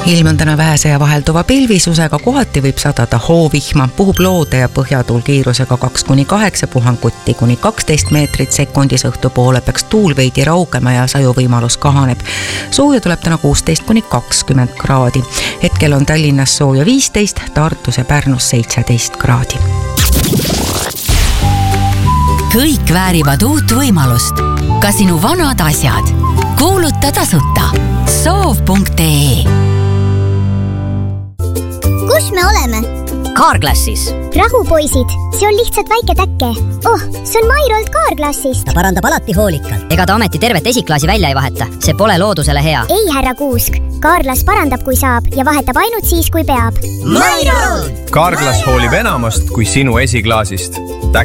Ilm on täna vähese ja vahelduva pilvisusega, kohati võib sadada hoovihma, puhub loode ja põhjatuul kiirusega 2-8 puhangutti kuni 12 meetrit sekundis, õhtupoole peaks tuul veidi raugema ja sajuvõimalus kahaneb. Sooja tuleb täna 16-20 kraadi. Hetkel on Tallinnas sooja 15, Tartus ja Pärnus 17 kraadi. Kõik väärivad uut võimalust. Ka sinu vanad asjad. Kuuluta tasuta. Soov.ee. Kus me oleme? Carglassis. Rahu, poisid, see on lihtsalt väike täkke. Oh, see on Mairolt Carglassist. Ta parandab alati hoolikalt. Ega ta ameti tervet esiklaasi välja ei vaheta. See pole loodusele hea. Ei, härra Kuusk. Carglass parandab, kui saab ja vahetab ainult siis, kui peab. Mairolt! Carglass hoolib enamast kui sinu esiklaasist.